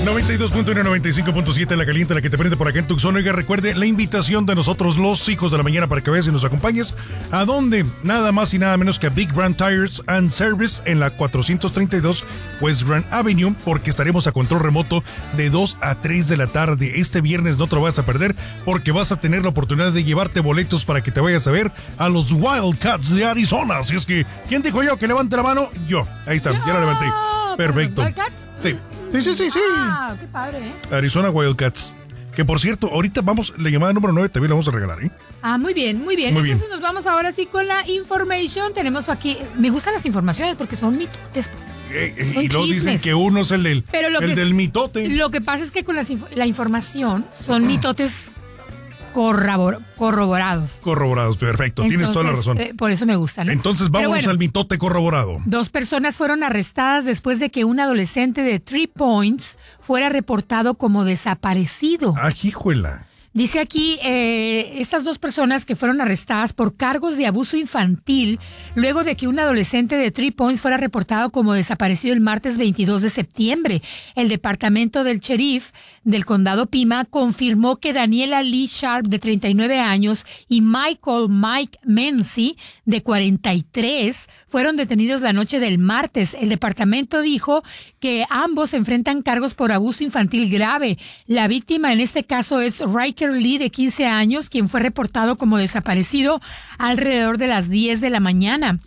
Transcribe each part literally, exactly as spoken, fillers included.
noventa y dos punto uno, noventa y cinco punto siete, la caliente, la que te prende por acá en Tucson. Oiga, recuerde la invitación de nosotros, los hijos de la mañana, para que veas y nos acompañes. ¿A dónde? Nada más y nada menos que a Big Brand Tires and Service en la cuatrocientos treinta y dos West Grand Avenue, porque estaremos a control remoto de dos a tres de la tarde. Este viernes no te lo vas a perder, porque vas a tener la oportunidad de llevarte boletos para que te vayas a ver a los Wildcats de Arizona. Así es que, ¿quién dijo yo que levante la mano? Yo. Ahí está, ya la levanté. Perfecto. ¿Los Wildcats? Sí. Sí, sí, sí, sí. Ah, qué padre, ¿eh? Arizona Wildcats. Que por cierto, ahorita vamos, la llamada número nueve también la vamos a regalar, ¿eh? Ah, muy bien, muy bien. Muy Entonces bien. nos vamos ahora sí con la information. Tenemos aquí, me gustan las informaciones porque son mitotes, pues. Eh, eh, Son y luego dicen chismes. que uno es el del, Pero lo el que- del mitote. Lo que pasa es que con las inf- la información son mitotes corrobor- corroborados. Corroborados, perfecto. Tienes toda la Entonces, razón. eh, por eso me gusta, ¿no? Entonces Pero vámonos bueno, al mitote corroborado. Dos personas fueron arrestadas después de que un adolescente de Three Points fuera reportado como desaparecido. Ah, hijuela. Dice aquí, eh, estas dos personas que fueron arrestadas por cargos de abuso infantil luego de que un adolescente de Three Points fuera reportado como desaparecido el martes veintidós de septiembre. El departamento del sheriff del condado Pima confirmó que Daniela Lee Sharp, de treinta y nueve años, y Michael Mike Mency, de cuarenta y tres, fueron detenidos la noche del martes. El departamento dijo que ambos enfrentan cargos por abuso infantil grave. La víctima en este caso es Riker Lee, de quince años, quien fue reportado como desaparecido alrededor de las diez de la mañana.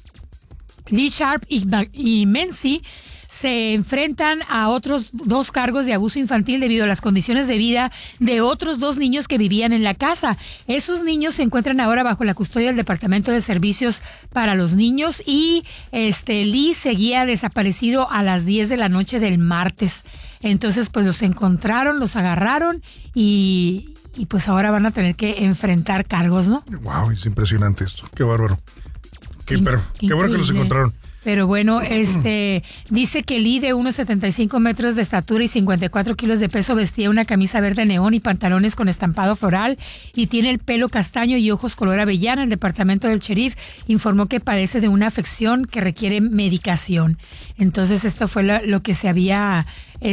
Lee Sharp y, y Mency se enfrentan a otros dos cargos de abuso infantil debido a las condiciones de vida de otros dos niños que vivían en la casa. Esos niños se encuentran ahora bajo la custodia del Departamento de Servicios para los Niños y este Lee seguía desaparecido a las diez de la noche del martes. Entonces, pues los encontraron, los agarraron y, y pues ahora van a tener que enfrentar cargos, ¿no? Wow, es impresionante esto. Qué bárbaro. Qué, Qué- pero, qué qué bueno que los increíble. encontraron. Pero bueno, este dice que Lee, de unos setenta y cinco metros de estatura y cincuenta y cuatro kilos de peso, vestía una camisa verde neón y pantalones con estampado floral y tiene el pelo castaño y ojos color avellana. El departamento del sheriff informó que padece de una afección que requiere medicación. Entonces esto fue lo, lo que se había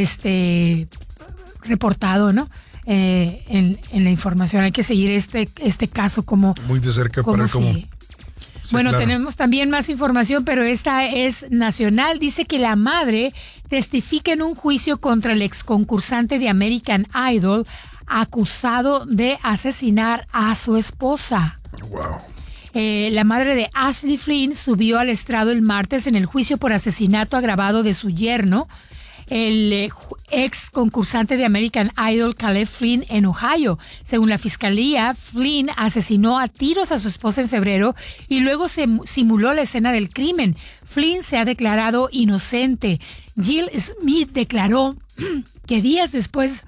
este reportado, ¿no? Eh, en, en la información. Hay que seguir este este caso como Muy de cerca como para ver cómo. si- Sí, bueno, claro. tenemos también más información, pero esta es nacional. Dice que la madre testifica en un juicio contra el ex concursante de American Idol acusado de asesinar a su esposa. Wow. Eh, la madre de Ashley Flynn subió al estrado el martes en el juicio por asesinato agravado de su yerno, el eh, ju- ex concursante de American Idol Caleb Flynn, en Ohio. Según la fiscalía, Flynn asesinó a tiros a su esposa en febrero y luego se mu- simuló la escena del crimen. Flynn se ha declarado inocente. Jill Smith declaró que días después...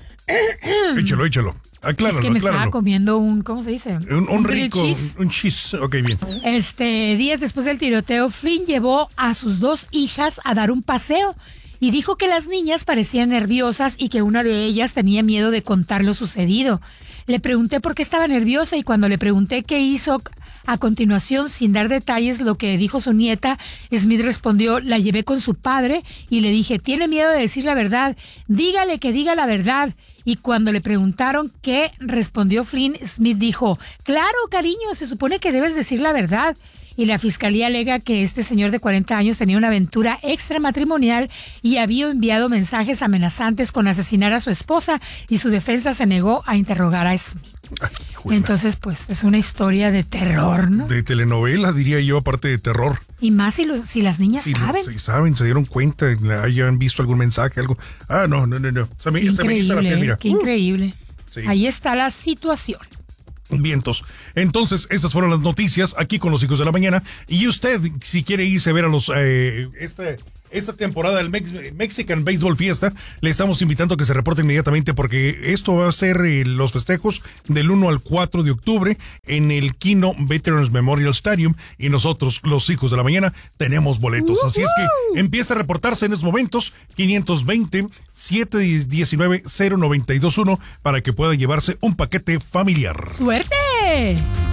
Échalo, échalo. Acláralo, es que me estaba acláralo. comiendo un, ¿cómo se dice? Un, un grilled rico, cheese. un cheese. Ok, bien. Este, días después del tiroteo, Flynn llevó a sus dos hijas a dar un paseo y dijo que las niñas parecían nerviosas y que una de ellas tenía miedo de contar lo sucedido. Le pregunté por qué estaba nerviosa y cuando le pregunté qué hizo a continuación, sin dar detalles lo que dijo su nieta, Smith respondió: la llevé con su padre y le dije, tiene miedo de decir la verdad, dígale que diga la verdad. Y cuando le preguntaron qué, respondió Flynn, Smith dijo, claro, cariño, se supone que debes decir la verdad. Y la fiscalía alega que este señor de cuarenta años tenía una aventura extramatrimonial y había enviado mensajes amenazantes con asesinar a su esposa y su defensa se negó a interrogar a Smith. Ay, juela. Entonces, pues, es una historia de terror, ¿no? De telenovela, diría yo, aparte de terror. Y más si, los, si las niñas Si, saben. si saben, se dieron cuenta, hayan visto algún mensaje, algo. Ah, no, no, no, no. Se me, se me hizo la Increíble, piel, mira. ¿eh? Qué Uh, increíble. sí. Ahí está la situación. Vientos. Entonces, esas fueron las noticias aquí con los hijos de la mañana. Y usted, si quiere irse a ver a los eh, este, esta temporada del Mex- Mexican Baseball Fiesta, le estamos invitando a que se reporte inmediatamente porque esto va a ser eh, los festejos del uno al cuatro de octubre en el Kino Veterans Memorial Stadium y nosotros, los hijos de la mañana, tenemos boletos. Así es que empieza a reportarse en estos momentos quinientos veinte, setecientos diecinueve, cero noventa y dos uno para que pueda llevarse un paquete familiar. ¡Suerte!